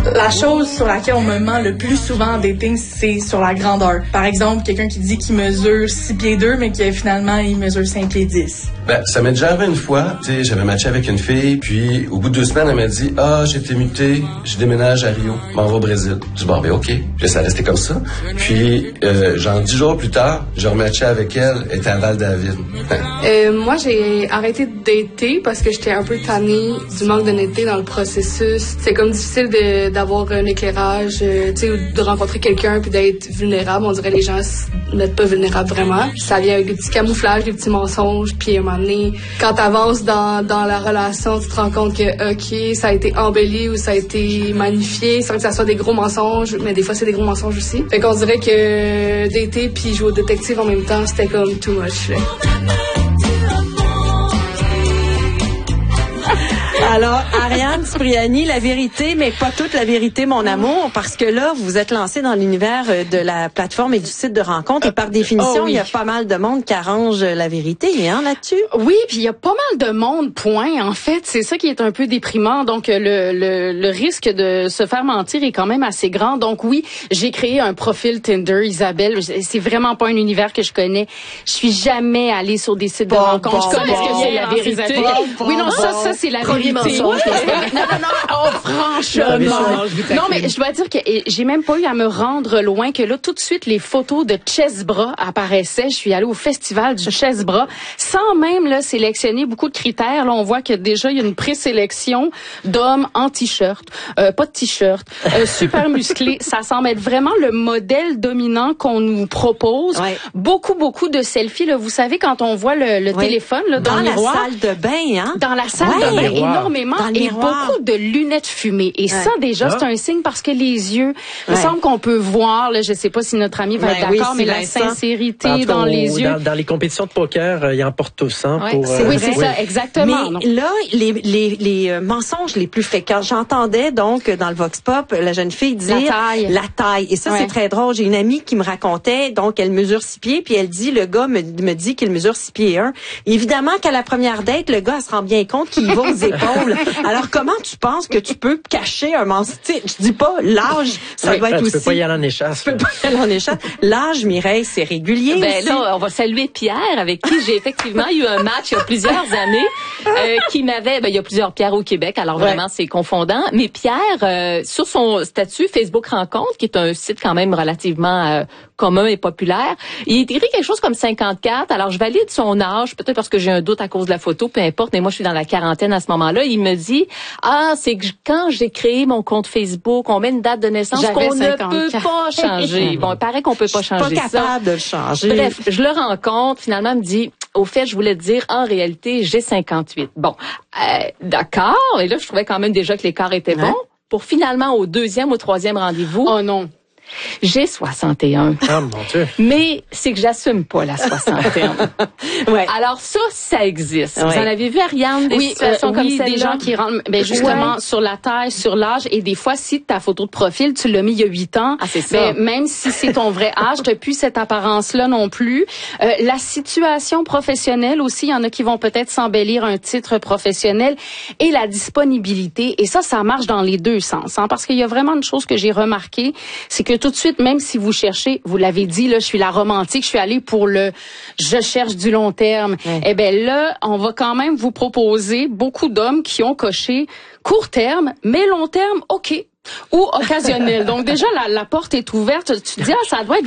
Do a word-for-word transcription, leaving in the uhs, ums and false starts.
La chose sur laquelle on me ment le plus souvent en dating, c'est sur la grandeur. Par exemple, quelqu'un qui dit qu'il mesure six pieds deux, mais qui finalement, il mesure cinq pieds dix. Ben, ça m'est déjà arrivé une fois. Tu sais, j'avais matché avec une fille, puis au bout de deux semaines, elle m'a dit « Ah, j'ai été mutée, je déménage à Rio, m'en vais au Brésil. » Je dis « Bon, ben OK. » Puis ça restait comme ça. Puis, euh, genre dix jours plus tard, j'ai rematché avec elle, elle était à Val-David. euh, moi, j'ai arrêté de dater parce que j'étais un peu tannée du manque d'honnêteté dans le processus. C'est comme difficile de, d'avoir un éclairage, euh, tu sais, de rencontrer quelqu'un puis d'être vulnérable. On dirait que les gens ne mettent pas vulnérables vraiment. Ça vient avec des petits camouflages, des petits mensonges. Puis à un moment donné, quand t'avances dans, dans la relation, tu te rends compte que, OK, ça a été embelli ou ça a été magnifié, sans que ça soit des gros mensonges, mais des fois, c'est des gros mensonges aussi. Fait qu'on dirait que dater puis jouer au détective en même temps, c'était comme too much, là. Alors, Ariane Cipriani, la vérité, mais pas toute la vérité, mon amour, parce que là, vous êtes lancé dans l'univers de la plateforme et du site de rencontre, et par définition, oh oui. Il y a pas mal de monde qui arrange la vérité, hein, là-dessus? Oui, puis il y a pas mal de monde, point. En fait, c'est ça qui est un peu déprimant. Donc, le, le, le risque de se faire mentir est quand même assez grand. Donc, oui, j'ai créé un profil Tinder, Isabelle. C'est vraiment pas un univers que je connais. Je suis jamais allée sur des sites de bon, rencontre. Bon, je connais bon, ce que c'est la vérité. Bon, oui, non, bon, ça, ça, c'est la vérité. non, non, non, oh, franchement. Non, mais je dois dire que j'ai même pas eu à me rendre loin que là, tout de suite, les photos de Chessbras apparaissaient. Je suis allée au festival du Chessbras sans même là sélectionner beaucoup de critères. Là, on voit que déjà, il y a une présélection d'hommes en t-shirt, euh, pas de t-shirt, euh, super musclés. Ça semble être vraiment le modèle dominant qu'on nous propose. Ouais. Beaucoup, beaucoup de selfies. Là. Vous savez, quand on voit le, le ouais. téléphone là, dans, dans le miroir. Dans la salle de bain, hein? Dans la salle ouais. de bain, énormément. Et beaucoup de lunettes fumées. Et ouais. ça, déjà, ah. c'est un signe parce que les yeux, il ouais. me semble qu'on peut voir, là, je sais pas si notre ami va ben être d'accord, oui, mais la sincérité en dans les au, yeux. Dans, dans les compétitions de poker, euh, ils en portent tous, hein, ouais. pour, c'est, euh, oui, c'est oui. ça, exactement. Mais là, les, les, les euh, mensonges les plus fréquents, j'entendais donc dans le Vox Pop, la jeune fille dire la taille. La taille. Et ça, ouais. c'est très drôle. J'ai une amie qui me racontait, donc elle mesure six pieds, puis elle dit, le gars me, me dit qu'il mesure six pieds un. Évidemment qu'à la première date, le gars elle se rend bien compte qu'il va aux épaules. Alors, comment tu penses que tu peux cacher un mensonge? Je dis pas l'âge, ça oui, doit être tu aussi... Tu peux pas y aller en échasse. Tu peux pas y aller en échasse. L'âge, Mireille, c'est régulier ben aussi. Là, on va saluer Pierre, avec qui j'ai effectivement eu un match il y a plusieurs années, euh, qui m'avait... Ben, il y a plusieurs Pierre au Québec, alors vraiment, ouais. c'est confondant. Mais Pierre, euh, sur son statut Facebook Rencontre, qui est un site quand même relativement euh, commun et populaire, il écrit quelque chose comme cinquante-quatre. Alors, je valide son âge, peut-être parce que j'ai un doute à cause de la photo, peu importe, mais moi, je suis dans la quarantaine à ce moment-là. Il me dit, ah, c'est que quand j'ai créé mon compte Facebook, on met une date de naissance J'avais qu'on cinquante-quatre. ne peut pas changer. Bon, il paraît qu'on peut pas changer ça. Pas capable de le changer. Bref, je le rencontre, finalement, il me dit, au fait, je voulais te dire, en réalité, j'ai cinquante-huit. Bon, euh, d'accord. Et là, je trouvais quand même déjà que l'écart était ouais. bon. Pour finalement, au deuxième ou troisième rendez-vous. Oh non. J'ai soixante et un. Ah, mon Dieu. Mais c'est que j'assume pas la soixante et un. ouais. Alors ça, ça existe. Ouais. Vous en avez vu, Ariane, des oui, situations euh, comme oui, celle-là? des gens qui rentrent, ben justement, ouais. sur la taille, sur l'âge, et des fois, si ta photo de profil, tu l'as mis il y a huit ans, ah, c'est ça. Ben, même si c'est ton vrai âge, t'as plus cette apparence-là non plus. Euh, la situation professionnelle aussi, il y en a qui vont peut-être s'embellir un titre professionnel, et la disponibilité. Et ça, ça marche dans les deux sens, hein, parce qu'il y a vraiment une chose que j'ai remarqué, c'est que tout de suite, même si vous cherchez, vous l'avez dit, là, je suis la romantique, je suis allée pour le je cherche du long terme. Ouais. Eh ben là, on va quand même vous proposer beaucoup d'hommes qui ont coché court terme, mais long terme, OK. Ou occasionnel. Donc déjà, la, la porte est ouverte. Tu te dis, ah, ça doit être